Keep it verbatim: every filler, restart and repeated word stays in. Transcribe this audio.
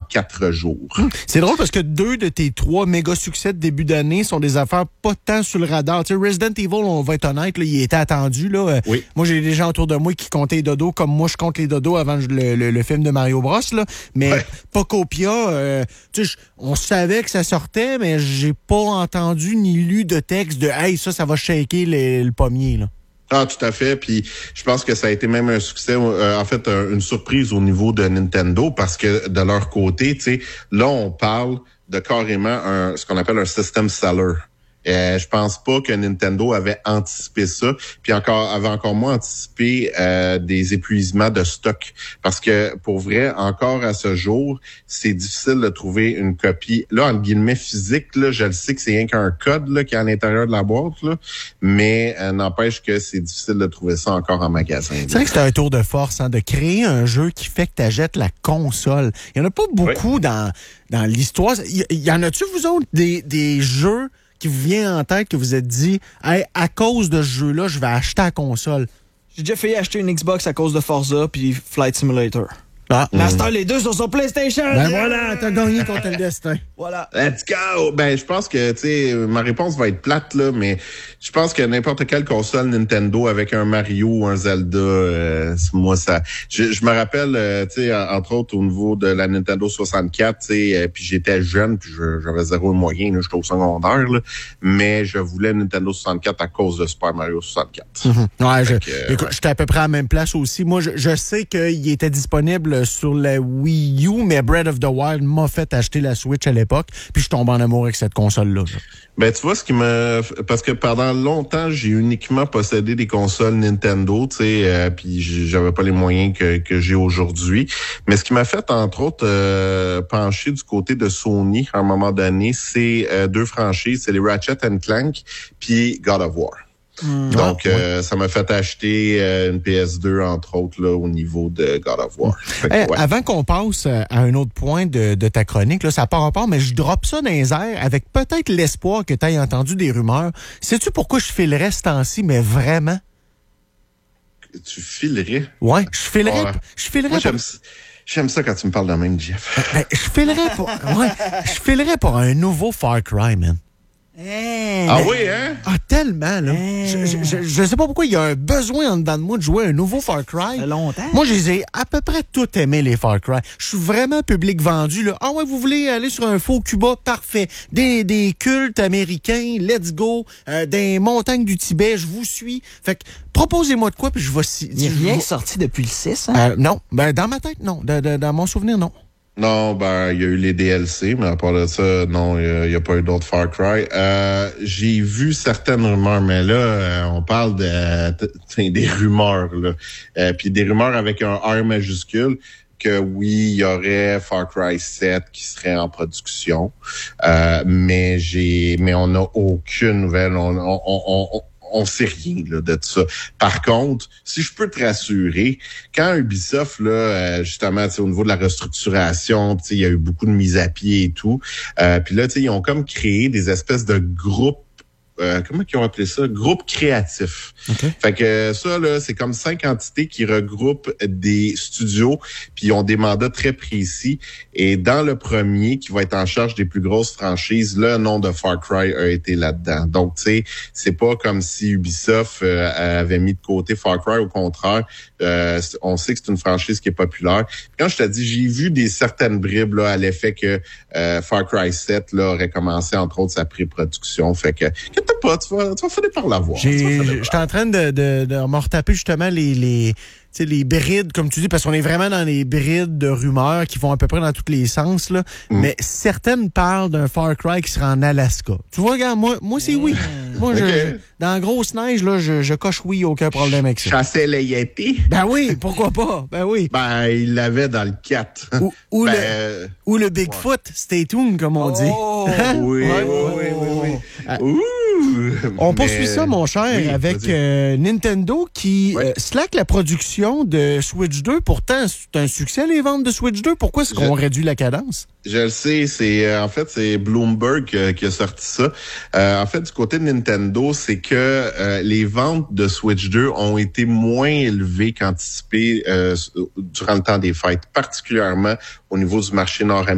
quatre jours. C'est drôle parce que deux de tes trois méga succès de début d'année sont des affaires pas tant sur le radar. Tu sais, Resident Evil, on va être honnête, là, il était attendu. Là. Oui. Moi, j'ai des gens autour de moi qui comptaient les dodos comme moi, je compte les dodos avant le, le, le film de Mario Bros. Là. Mais ouais. Pocopia, euh, tu sais, on savait que ça sortait, mais j'ai pas entendu ni lu de texte de « Hey, ça, ça va shaker le, le pommier. » là. Ah, tout à fait. Puis je pense que ça a été même un succès, euh, en fait, un, une surprise au niveau de Nintendo parce que de leur côté, tu sais, là, on parle de carrément un, ce qu'on appelle un system seller. Euh, je pense pas que Nintendo avait anticipé ça, puis encore avait encore moins anticipé euh, des épuisements de stock, parce que pour vrai, encore à ce jour, c'est difficile de trouver une copie. Là, entre guillemets physique, là, je le sais que c'est rien qu'un code là qui est à l'intérieur de la boîte, là, mais euh, n'empêche que c'est difficile de trouver ça encore en magasin. C'est vrai que c'est un tour de force, hein, de créer un jeu qui fait que tu achètes la console. Il y en a pas beaucoup oui. dans dans l'histoire. Il y, y en a-tu vous autres des des jeux qui vous vient en tête, que vous êtes dit, hey, à cause de ce jeu-là, je vais acheter la console? J'ai déjà failli acheter une Xbox à cause de Forza puis Flight Simulator. Ah. Master, mmh. les deux sont sur PlayStation. Ben voilà, t'as gagné contre le destin. Voilà. Let's go! Ben, je pense que, tu sais, ma réponse va être plate, là, mais je pense que n'importe quelle console Nintendo avec un Mario ou un Zelda, euh, moi, ça... Je, je me rappelle, euh, tu sais, entre autres, au niveau de la Nintendo soixante-quatre, tu sais, euh, puis j'étais jeune, puis je, j'avais zéro moyen, là, j'étais au secondaire, là, mais je voulais Nintendo soixante-quatre à cause de Super Mario soixante-quatre. Mm-hmm. Ouais, je, que, écoute, ouais. j'étais à peu près à la même place aussi. Moi, je, je sais qu'il était disponible sur la Wii U, mais Breath of the Wild m'a fait acheter la Switch à l'époque, puis je tombe en amour avec cette console-là. Là. Ben, tu vois, ce qui me... Parce que pendant longtemps, j'ai uniquement possédé des consoles Nintendo, tu sais, euh, puis j'avais pas les moyens que, que j'ai aujourd'hui. Mais ce qui m'a fait, entre autres, euh, pencher du côté de Sony à un moment donné, c'est euh, deux franchises, c'est les Ratchet and Clank puis God of War. Mmh. Donc, ah, euh, ouais. ça m'a fait acheter euh, une P S deux, entre autres, là, au niveau de God of War. Fait que, hey, ouais. Avant qu'on passe à un autre point de, de ta chronique, là, ça n'a pas rapport, mais je drop ça dans les airs avec peut-être l'espoir que tu aies entendu des rumeurs. Sais-tu pourquoi je filerais ce temps-ci, mais vraiment? Tu filerais? Ouais, je filerais. Ouais. Je filerais. Moi, j'aime ça. J'aime ça quand tu me parles de même, Jeff. Ben, je filerais pour, ouais, je filerais pour un nouveau Far Cry, man. Hey, ah oui, hein? Ah, tellement, là. Hey. Je, je, je, je sais pas pourquoi il y a un besoin en dedans de moi de jouer un nouveau Far Cry. Ça fait longtemps. Moi, je les ai à peu près tous aimés, les Far Cry. Je suis vraiment public vendu, là. Ah ouais, vous voulez aller sur un faux Cuba? Parfait. Des, des cultes américains, let's go. Euh, des montagnes du Tibet, je vous suis. Fait que, proposez-moi de quoi, puis je vais... Si, il n'y a rien vais... sorti depuis le six, hein? Euh, non. Ben, dans ma tête, non. De, de, dans mon souvenir, non. Non, ben, il y a eu les D L C, mais à part de ça, non, il n'y a, a pas eu d'autres Far Cry. Euh, j'ai vu certaines rumeurs, mais là, euh, on parle de, de des rumeurs, là. Euh, puis des rumeurs avec un R majuscule, que oui, il y aurait Far Cry sept qui serait en production. Euh, mais j'ai, mais on n'a aucune nouvelle. On, on, on, on On sait rien là, de ça. Par contre, si je peux te rassurer, quand Ubisoft, là, euh, justement, au niveau de la restructuration, il y a eu beaucoup de mises à pied et tout. Euh, Puis là, ils ont comme créé des espèces de groupes. Euh, comment ils ont appelé ça? Groupe créatif. Okay. Fait que ça, là, c'est comme cinq entités qui regroupent des studios, puis ils ont des mandats très précis. Et dans le premier, qui va être en charge des plus grosses franchises, le nom de Far Cry a été là-dedans. Donc, tu sais, c'est pas comme si Ubisoft euh, avait mis de côté Far Cry. Au contraire, euh, on sait que c'est une franchise qui est populaire. Quand je te dis, j'ai vu des certaines bribes là, à l'effet que euh, Far Cry sept là, aurait commencé, entre autres, sa pré-production. Fait que pas, tu vas, tu vas finir par l'avoir. J'étais en train de, de, de me retaper justement les, les, les brides, comme tu dis, parce qu'on est vraiment dans les brides de rumeurs qui vont à peu près dans tous les sens, là. Mm. Mais certaines parlent d'un Far Cry qui sera en Alaska. Tu vois, regarde, moi, moi c'est oui. Moi, okay. je, dans la grosse neige, là, je, je coche oui, aucun problème avec ça. Chasser les Yeti? Ben oui, pourquoi pas? Ben oui. Ben, il l'avait dans le quatre. Ou, ou, ben, le, euh, ou le Bigfoot, ouais. Stay tuned, comme on dit. Oh, oui, ouais, oui, oui, oui, oui. Ah. Ouh! On poursuit ça, mon cher, oui, avec euh, Nintendo qui ouais. euh, slack la production de Switch deux. Pourtant, c'est un succès, les ventes de Switch deux. Pourquoi est-ce qu'on Je... réduit la cadence? Je le sais, c'est euh, en fait c'est Bloomberg euh, qui a sorti ça. Euh, en fait, du côté de Nintendo, c'est que euh, les ventes de Switch deux ont été moins élevées qu'anticipées euh, durant le temps des fêtes, particulièrement au niveau du marché nord-américain.